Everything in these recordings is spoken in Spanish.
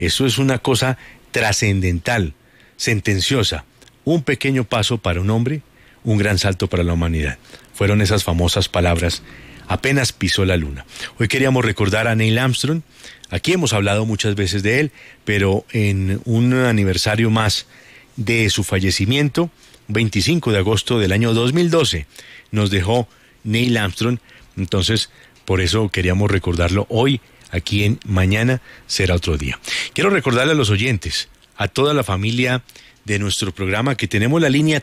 Eso es una cosa trascendental, sentenciosa. Un pequeño paso para un hombre, un gran salto para la humanidad. Fueron esas famosas palabras, apenas pisó la luna. Hoy queríamos recordar a Neil Armstrong. Aquí hemos hablado muchas veces de él, pero en un aniversario más de su fallecimiento, 25 de agosto del año 2012, nos dejó Neil Armstrong. Entonces, por eso queríamos recordarlo hoy, aquí en Mañana Será Otro Día. Quiero recordarle a los oyentes, a toda la familia de nuestro programa, que tenemos la línea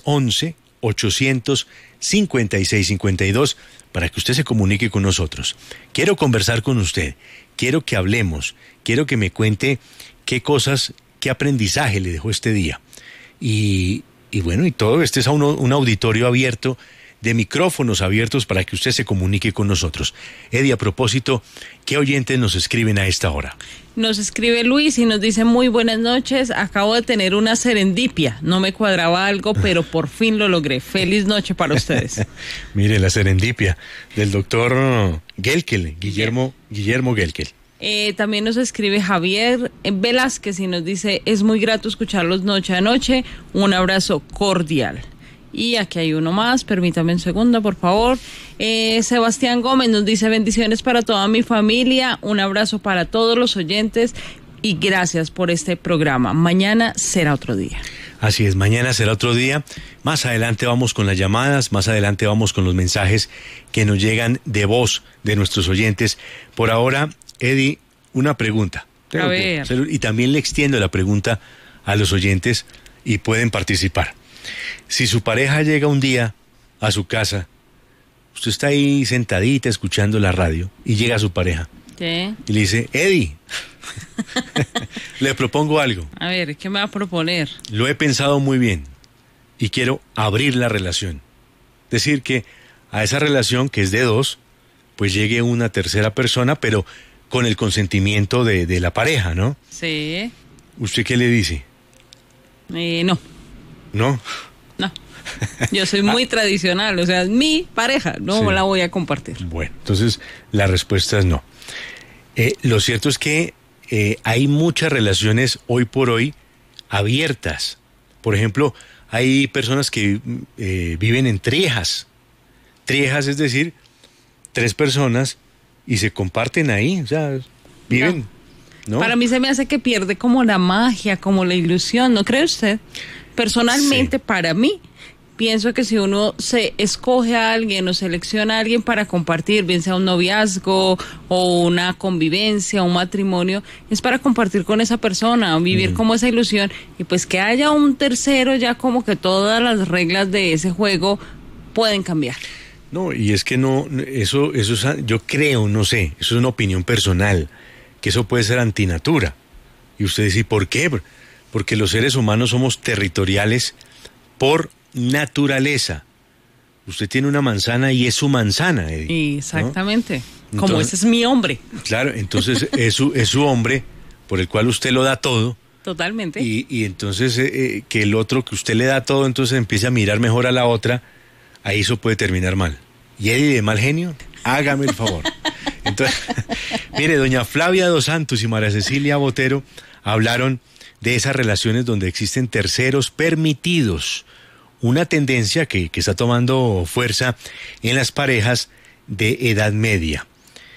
311-856-52 para que usted se comunique con nosotros. Quiero conversar con usted, quiero que hablemos, quiero que me cuente qué cosas, qué aprendizaje le dejó este día. Y bueno, y todo este es un auditorio abierto, de micrófonos abiertos para que usted se comunique con nosotros. Eddie, a propósito, ¿qué oyentes nos escriben a esta hora? Nos escribe Luis y nos dice: muy buenas noches, acabo de tener una serendipia, no me cuadraba algo, pero por fin lo logré. Feliz noche para ustedes. Mire, la serendipia del doctor Gelkel, Guillermo Gelkel. También nos escribe Javier Velázquez y nos dice: es muy grato escucharlos noche a noche, un abrazo cordial. Y aquí hay uno más, permítame un segundo, por favor. Sebastián Gómez nos dice: bendiciones para toda mi familia, un abrazo para todos los oyentes y gracias por este programa. Mañana será otro día. Así es, mañana será otro día. Más adelante vamos con las llamadas, más adelante vamos con los mensajes que nos llegan de voz de nuestros oyentes. Por ahora, Eddie, una pregunta. A ver. Y también le extiendo la pregunta a los oyentes y pueden participar. Si su pareja llega un día a su casa, usted está ahí sentadita escuchando la radio y llega su pareja. ¿Qué? Y le dice: Eddie, le propongo algo. A ver, ¿qué me va a proponer? Lo he pensado muy bien y quiero abrir la relación. Decir que a esa relación, que es de dos, pues llegue una tercera persona, pero con el consentimiento de la pareja, ¿no? Sí. ¿Usted qué le dice? No. ¿No? No. Yo soy muy tradicional, o sea, es mi pareja, no Sí. la voy a compartir. Bueno, entonces la respuesta es no. Lo cierto es que hay muchas relaciones hoy por hoy abiertas. Por ejemplo, hay personas que viven en triejas. Triejas es decir, 3 personas y se comparten ahí, o sea, viven. ¿No? Para mí se me hace que pierde como la magia, como la ilusión, ¿no cree usted? Personalmente, Sí. para mí, pienso que si uno se escoge a alguien o selecciona a alguien para compartir, bien sea un noviazgo o una convivencia, un matrimonio, es para compartir con esa persona, vivir como esa ilusión, y pues que haya un tercero, ya como que todas las reglas de ese juego pueden cambiar. No, y es que no, eso es, yo creo, no sé, eso es una opinión personal, que eso puede ser antinatura. Y usted dice: ¿por qué? Porque los seres humanos somos territoriales por naturaleza. Usted tiene una manzana y es su manzana, Eddie, Exactamente. ¿no? Como Entonces, ese es mi hombre. Claro, entonces es su hombre por el cual usted lo da todo. Totalmente. Y entonces que el otro que usted le da todo, entonces empieza a mirar mejor a la otra, ahí eso puede terminar mal. ¿Y Eddie de mal genio? Hágame el favor. Entonces, mire, doña Flavia Dos Santos y María Cecilia Botero hablaron de esas relaciones donde existen terceros permitidos, una tendencia que está tomando fuerza en las parejas de edad media.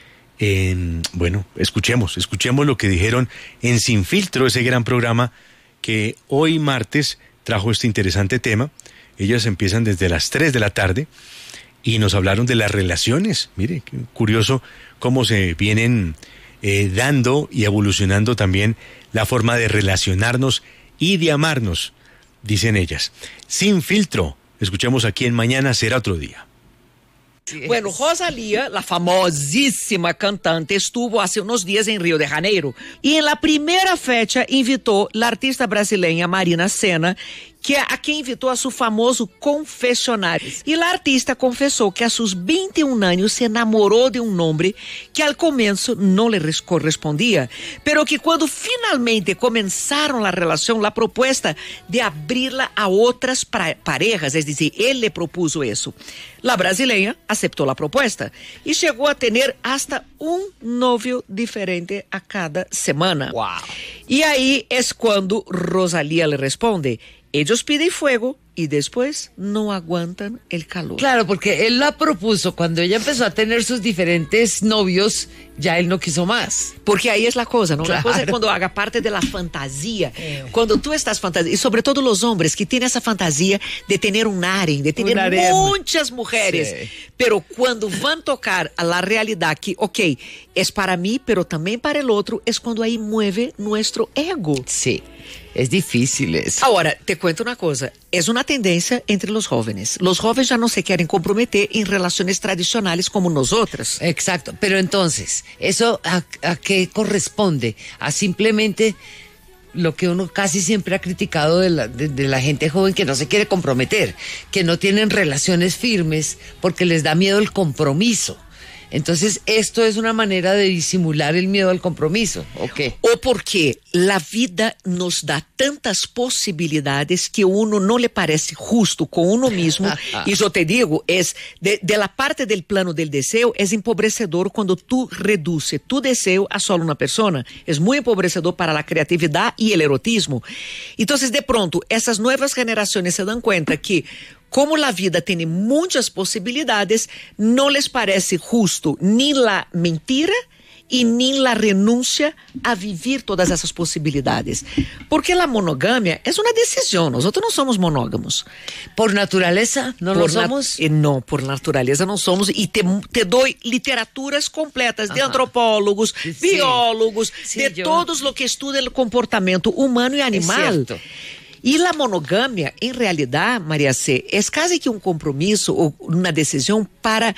Bueno, escuchemos lo que dijeron en Sin Filtro, ese gran programa que hoy martes trajo este interesante tema. Ellas empiezan desde las 3 de la tarde y nos hablaron de las relaciones. Mire, qué curioso cómo se vienen dando y evolucionando también la forma de relacionarnos y de amarnos, dicen ellas. Sin Filtro, escuchamos aquí en Mañana Será Otro Día. Bueno, Rosalía, la famosísima cantante, estuvo hace unos días en Río de Janeiro y en la primera fecha invitó la artista brasileña Marina Sena, a quem invitou a seu famoso confessionário. E a artista confessou que a seus 21 anos se enamorou de um homem que al começo não lhe correspondia, pero que quando finalmente começaram a relação, a proposta de abri-la a outras parejas, é dizer, ele lhe propôs isso. A brasileira aceitou a proposta e chegou a ter hasta um novio diferente a cada semana. Wow. E aí é quando Rosalía le responde: ellos piden fuego y después no aguantan el calor. Claro, porque él la propuso cuando ella empezó a tener sus diferentes novios, ya él no quiso más. Porque ahí es la cosa, ¿no? Claro. La cosa es cuando haga parte de la fantasía. Cuando tú estás fantasía, y sobre todo los hombres que tienen esa fantasía de tener un harem, de tener muchas mujeres. Sí. Pero cuando van a tocar a la realidad que, ok, es para mí, pero también para el otro, es cuando ahí mueve nuestro ego. Sí. Es difícil eso. Ahora, te cuento una cosa, es una tendencia entre los jóvenes. Los jóvenes ya no se quieren comprometer en relaciones tradicionales como nosotras. Exacto, pero entonces, ¿eso a qué corresponde? A simplemente lo que uno casi siempre ha criticado de la gente joven que no se quiere comprometer, que no tienen relaciones firmes porque les da miedo el compromiso. Entonces, ¿esto es una manera de disimular el miedo al compromiso? ¿O qué? O porque la vida nos da tantas posibilidades que uno no le parece justo con uno mismo. Y yo te digo, es de la parte del plano del deseo, es empobrecedor cuando tú reduces tu deseo a solo una persona. Es muy empobrecedor para la creatividad y el erotismo. Entonces, de pronto, esas nuevas generaciones se dan cuenta que como la vida tiene muchas posibilidades, no les parece justo ni la mentira y ni la renuncia a vivir todas esas posibilidades. Porque la monogamia es una decisión. Nosotros no somos monógamos. ¿Por naturaleza no lo somos? No, por naturaleza no somos. Y te doy literaturas completas de antropólogos, biólogos, todos los que estudian el comportamiento humano y animal. E a monogâmia, em realidade, Maria C., é quase que um compromisso ou uma decisão para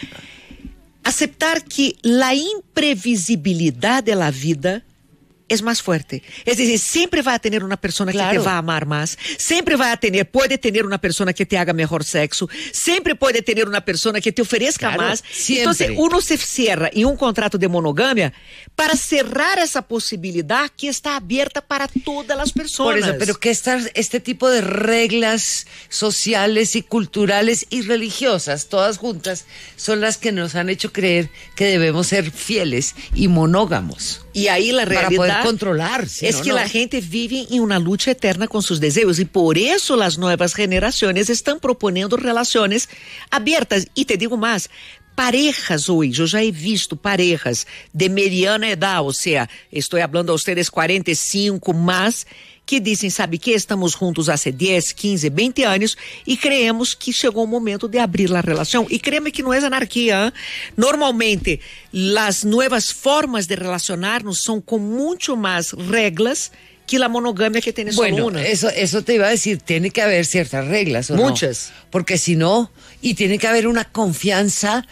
aceitar que a imprevisibilidade da vida é mais forte. É dizer, sempre vai ter uma pessoa que te vai amar mais, sempre pode ter uma pessoa que te haga melhor sexo, sempre pode ter uma pessoa que te ofereça mais. Então, uno se cierra em um contrato de monogâmia para cerrar essa possibilidade que está aberta para todas as pessoas. Por eso, pero que este tipo de reglas sociales y culturales y religiosas, todas juntas, son las que nos han hecho creer que debemos ser fieles y monógamos. Y ahí la realidad para poder controlar, es que la gente vive en una lucha eterna con sus deseos y por eso las nuevas generaciones están proponiendo relaciones abiertas. Y te digo más, parejas hoy, yo ya he visto parejas de mediana edad, o sea, estoy hablando a ustedes 45 más, que dizem, sabe que estamos juntos há 10, 15, 20 anos e creemos que chegou o momento de abrir a relação. E créeme que não é anarquia. ¿Eh? Normalmente, as novas formas de relacionar-nos são com muito mais reglas que a monogamia que tem solo una. Eso te iba a decir, tiene que haber ciertas reglas, ¿o muchas. No? Porque si no, y tiene que haber una confianza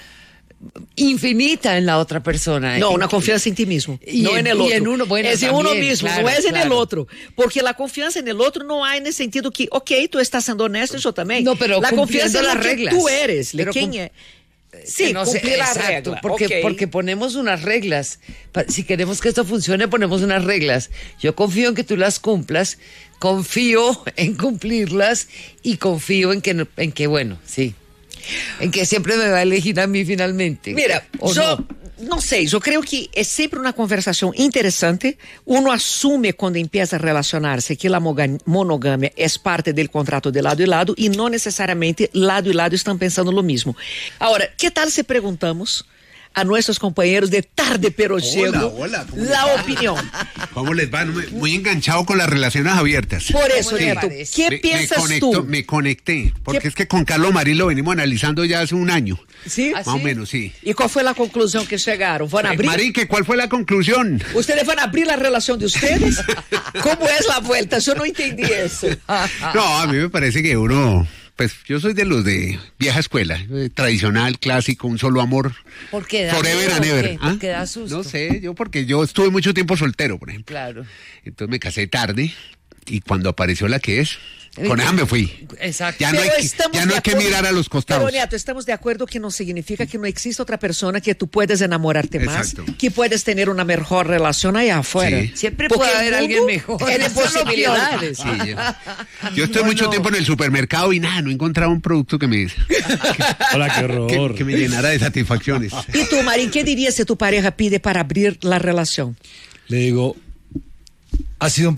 infinita en la otra persona. No, una confianza en ti mismo, no en el otro. En uno, bueno, es en también, uno mismo, claro, no es en claro. el otro. Porque la confianza en el otro no hay en el sentido que, ok, tú estás siendo honesto, yo también. No, pero la confianza en las lo que reglas. tú eres, Pero quién es. Sí, no cumplir la exacto, regla. Porque ponemos unas reglas. Si queremos que esto funcione, ponemos unas reglas. Yo confío en que tú las cumplas, confío en cumplirlas y confío en que bueno, sí. En que siempre me va a elegir a mí finalmente. Mira, yo não sei, eu creio que é sempre uma conversação interessante. Uno assume quando empieza a relacionar-se que a monogâmia é parte do contrato de lado e lado e não necessariamente lado e lado estão pensando lo mismo. Agora, que tal se perguntamos a nuestros compañeros de Tarde Pero Llego la opinión? ¿Cómo les va? Muy enganchado con las relaciones abiertas. Por eso, Neto, ¿qué piensas tú? Me conecté, porque es que con Carlos Marín lo venimos analizando ya hace un año. ¿Sí? Más o menos, sí. ¿Y cuál fue la conclusión que llegaron? ¿Van a abrir? Marín, ¿cuál fue la conclusión? ¿Ustedes van a abrir la relación de ustedes? ¿Cómo es la vuelta? Yo no entendí eso. No, a mí me parece que uno... Pues yo soy de los de vieja escuela, tradicional, clásico, un solo amor. ¿Por qué da forever miedo, and ever. qué? ¿Por qué da susto? No sé, porque yo estuve mucho tiempo soltero, por ejemplo. Claro. Entonces me casé tarde y cuando apareció la que es, con ella me fui. Exacto. Ya no hay que mirar a los costados. Pero, Neto, estamos de acuerdo que no significa que no existe otra persona que tú puedes enamorarte más, Exacto. que puedes tener una mejor relación allá afuera. Sí. Siempre Porque puede haber el alguien mundo mejor. tiene Eso es lo posibilidades. Sí, yo estoy mucho tiempo en el supermercado y nada, no encontraba un producto que me Hola, qué horror. que me llenara de satisfacciones. Y tú, Marín, ¿qué dirías si tu pareja pide para abrir la relación? Le digo, ha sido un